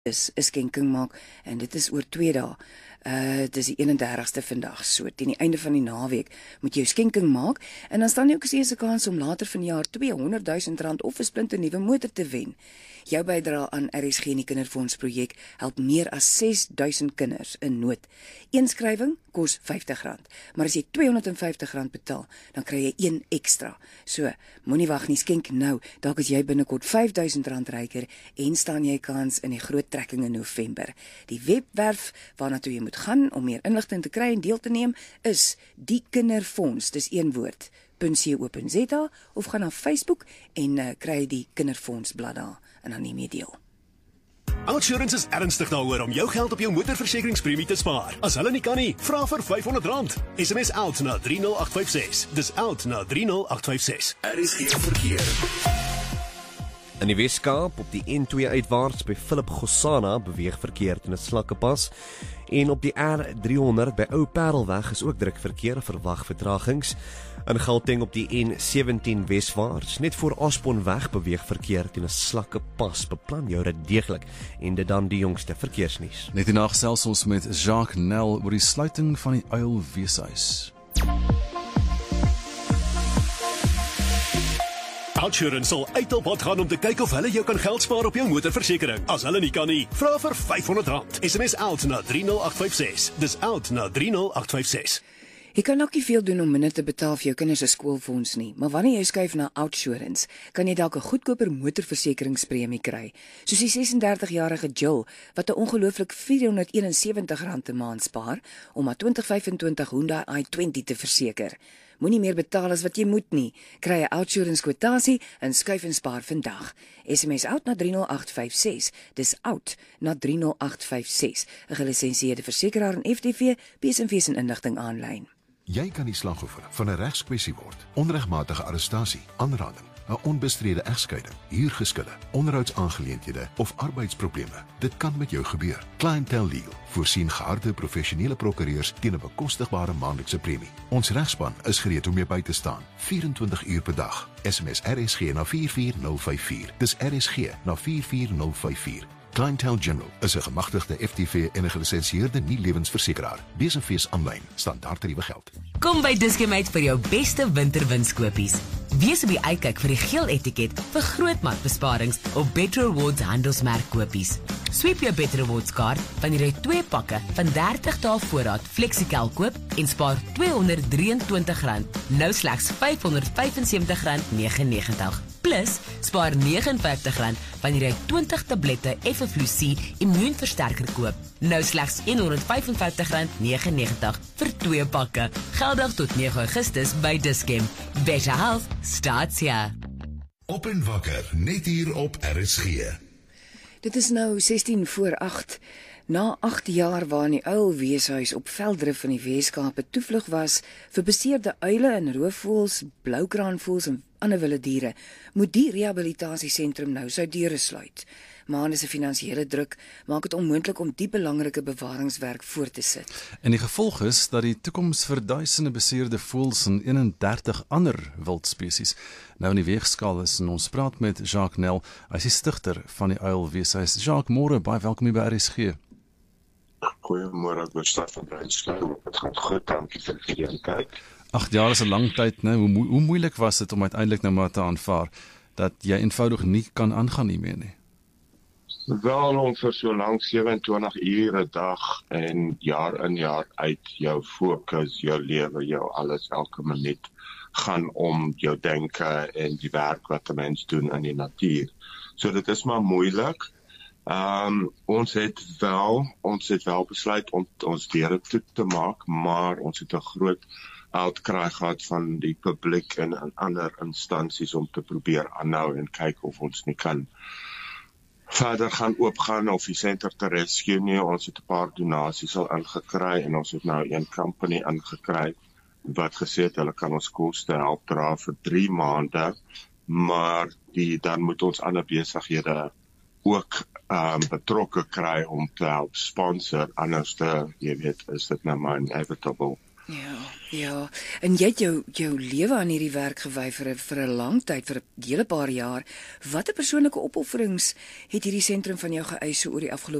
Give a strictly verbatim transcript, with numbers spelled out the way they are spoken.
is 'n skenking maak en dit is oor twee dae. Uh, dit is die eenendertigste vandag, so teen die einde van die naweek moet jy jou skenking maak en dan staan jy ook eens 'n kans om later vanjaar tweehonderdduisend rand of 'n splinte nuwe motor te wen. Jou bydrae aan R S G en die Kinderfonds projek help meer as ses duisend kinders in nood. Eenskryfing kos vyftig rand, maar as jy tweehonderdvyftig rand betaal, dan kry jy een ekstra. So, moenie wag nie, skenk nou, dalk is jy binnekort vyf duisend rand ryker en staan jy kans in die groot trekking in November. Die webwerf waarna toe jy moet gaan om meer inligting te kry en deel te neem is die Kinderfonds, dis een woord, .co.za of gaan na Facebook en uh, kry die Kinderfonds blad daar en dan neem jy deel. Outsurance is ernstig daaroor om jou geld op jou motorversekeringspremie te spaar. As hulle nie kan nie, vra vir vyfhonderd rand. S M S out na drie nul agt vyf ses. Dis out na drie nul agt vyf ses. Er is geen verkeer. In die Weskaap op die N twee uitwaarts by Philip Gossana beweeg verkeer in 'n slakkepas en op die R driehonderd by Ou Parelweg is ook druk verkeer, verwag vertragings. In Gauteng op die N sewentien weswaarts, net voor Asponweg beweeg verkeer teen 'n slakkepas. Beplan jou rit deeglik en dit dan die jongste verkeersnuus. Net hierna gesels ons met Jacques Nel oor die sluiting van die Uil Weeshuis. Outsurance sal uit op pad gaan om te kyk of hulle jou kan geld spaar op jou motorversekering. As hulle nie kan nie, vra vir vyfhonderd rand. S M S out na drie nul agt vyf ses. Dis out na drie nul agt vyf ses. Jy kan ook nie veel doen om minder te betaal vir jou kinders se skoolfonds nie, maar wanneer jy skuif na Outsurance, kan jy dalk 'n goedkoper motorversekeringspremie kry. Soos die sesendertigjarige Jill wat 'n ongelooflik vierhonderdeenensewentig rand 'n maand spaar om haar twintig vyfentwintig Hyundai i twintig te verseker. Moenie meer betaal as wat jy moet nie. Kry 'n Outsurance kwotasie en skuif en spaar vandag. S M S out na drie nul agt vyf ses. Dis out na drie nul agt vyf ses. 'n Gelisensieerde versekeraar en F T V, B S en V se inligting aanlyn. Jy kan die slagoffer van 'n regskwessie word. Onregmatige arrestasie, aanranding, 'n onbestrede egskeiding, huurgeskille, onderhoudsaangeleenthede of arbeidsprobleme. Dit kan met jou gebeur. Clientele Legal voorsien geharde professionele prokureurs teen 'n bekostigbare maandelikse premie. Ons regspan is gereed om jou by te staan, vyf-en-twintig uur per dag. S M S R S G na vier vier nul vyf vier. Dis R S G na vier vier nul vyf vier. Clientele General is 'n gemagtigde F T V en 'n gelisensieerde nie-lewensversekeraar. B S en V aanlyn, standaard tariewe geld. Kom by Dis-Chem uit vir jou beste winterwinskopies. Wees op die uitkyk vir die geel etiket vir groot markbesparings op Better Rewards handelsmerkkopies. Sweep jou Better Rewards kaart wanneer jy twee pakke van dertig dae voorraad FlexiCal koop en spaar tweehonderddrieëntwintig rand, nou slegs vyfhonderdvyfensewentig rand negenennegentig. Plus, spaar vyf nege vyf rand wanneer jy twintig tablette Effevlusie immuunversterker koop. Nou slegs honderd vyf en vyftig rand negenennegentig vir twee pakke. Geldig tot nege Augustus by Dis-Chem. Better Health starts here. Op en wakker, net hier op R S G. Dit is nou sestien voor agt. Na agt jaar waarin die Uil Weeshuis op Veldrif in die Weskaap 'n toevlug was vir beseerde uile en roofvoëls, bloukraanvoëls en ander wilde diere, moet die rehabilitasiesentrum nou sy deure sluit. Maande se finansiële druk maak dit onmoontlik om die belangrike bewaringswerk voort te sit. En die gevolg is dat die toekoms vir duisende beseerde voëls en eenendertig ander wildspesies nou in die weegskaal is. En ons praat met Jacques Nel, hy is die stigter van die Uil Weeshuis. Jacques, môre, baie welkom hier by R S G. Goeiemôre, ek was stad van Bruinskou. Dit gaan goed, dankie vir die geleentheid. Agt jaar is 'n lang tyd, né? Hoe, mo hoe moeilik was dit om uiteindelik nou maar te aanvaar dat jy eenvoudig nie kan aangaan nie meer nie? Wel, om vir so lank sewentwintig ure 'n dag en jaar in jaar uit jou fokus, jou lewe, jou alles, elke minuut gaan om jou denke en die werk wat 'n mens doen in die natuur. So dit is maar moeilik. Um, ons het wel, ons het wel besluit om ons deure toe te maak, maar ons het 'n groot uitkry gehad van die publiek en, en ander instansies om te probeer aanhou en kyk of ons nie kan verder gaan oopgaan of die Center to Rescue nie. Ons het 'n paar donasies al ingekry en ons het nou een company ingekry wat gesê het hulle kan ons koste help dra vir drie maande, maar die dan moet ons ander besighede ook um, betrokke kry om te help sponsor, anders te, jy weet, is dit nou maar inevitable. Ja. Ja, en jy het jou jou lewe aan hierdie werk gewy vir 'n vir 'n lang tyd, vir 'n hele paar jaar. Watter persoonlike opofferings het hierdie sentrum van jou geëis so oor die afgelope